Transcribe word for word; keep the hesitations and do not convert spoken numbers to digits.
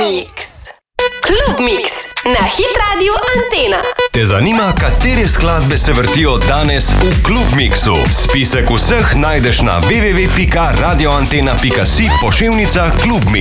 Mix. Klub Mix na Hit Radio Antena. Te zanima, katere skladbe se vrtijo danes v Klub Mixu? Spisek vseh najdeš na w w w pika radio antena pika si poševnica Klub Mix.